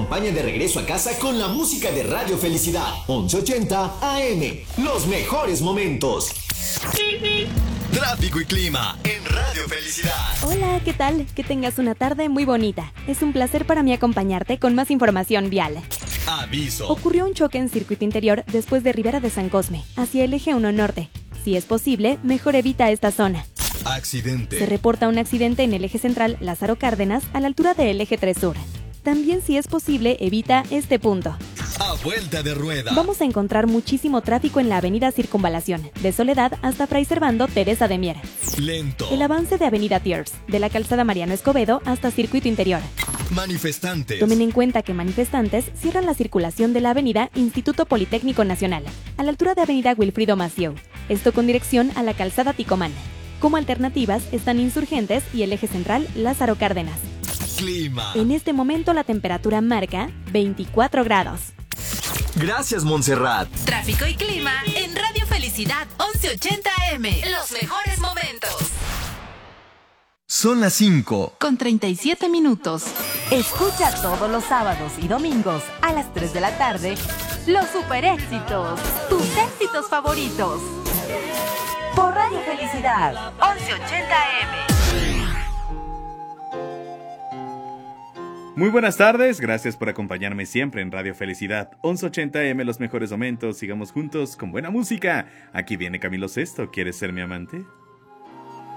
acompaña de regreso a casa con la música de Radio Felicidad. 1180 AM. Los mejores momentos. Tráfico y clima en Radio Felicidad. Hola, ¿qué tal? Que tengas una tarde muy bonita. Es un placer para mí acompañarte con más información vial. Aviso. Ocurrió un choque en circuito interior después de Ribera de San Cosme, hacia el eje 1 norte. Si es posible, mejor evita esta zona. Accidente. Se reporta un accidente en el eje central Lázaro Cárdenas a la altura del eje 3 sur. También, si es posible, evita este punto. A vuelta de rueda. Vamos a encontrar muchísimo tráfico en la avenida Circunvalación, de Soledad hasta Fray Servando Teresa de Mier. Lento. El avance de avenida Thiers, de la calzada Mariano Escobedo hasta circuito interior. Manifestantes. Tomen en cuenta que manifestantes cierran la circulación de la avenida Instituto Politécnico Nacional, a la altura de avenida Wilfrido Massieu, esto con dirección a la calzada Ticomán. Como alternativas están Insurgentes y el eje central Lázaro Cárdenas. Clima. En este momento la temperatura marca 24 grados. Gracias, Montserrat. Tráfico y clima en Radio Felicidad 1180 AM. Los mejores momentos. Son las 5. Con 37 minutos. Escucha todos los sábados y domingos a las 3 de la tarde los super éxitos, tus éxitos favoritos. Por Radio Felicidad 1180 AM. Muy buenas tardes, gracias por acompañarme siempre en Radio Felicidad 1180M, los mejores momentos, sigamos juntos con buena música. Aquí viene Camilo Sesto, ¿quieres ser mi amante?